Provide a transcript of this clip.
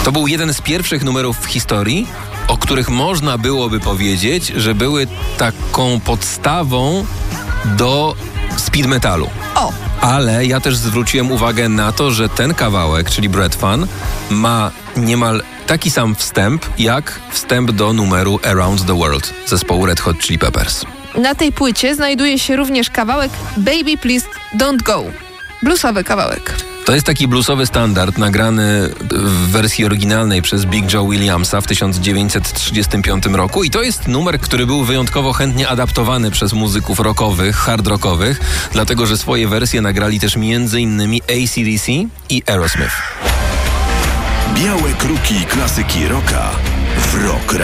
To był jeden z pierwszych numerów w historii, o których można byłoby powiedzieć, że były taką podstawą do speed metalu. O! Ale ja też zwróciłem uwagę na to, że ten kawałek, czyli Bread Fun, ma niemal taki sam wstęp, jak wstęp do numeru Around the World zespołu Red Hot Chili Peppers. Na tej płycie znajduje się również kawałek Baby Please Don't Go. Bluesowy kawałek. To jest taki bluesowy standard nagrany w wersji oryginalnej przez Big Joe Williamsa w 1935 roku i to jest numer, który był wyjątkowo chętnie adaptowany przez muzyków rockowych, hard rockowych, dlatego że swoje wersje nagrali też m.in. AC/DC i Aerosmith. Białe kruki klasyki rocka w Rock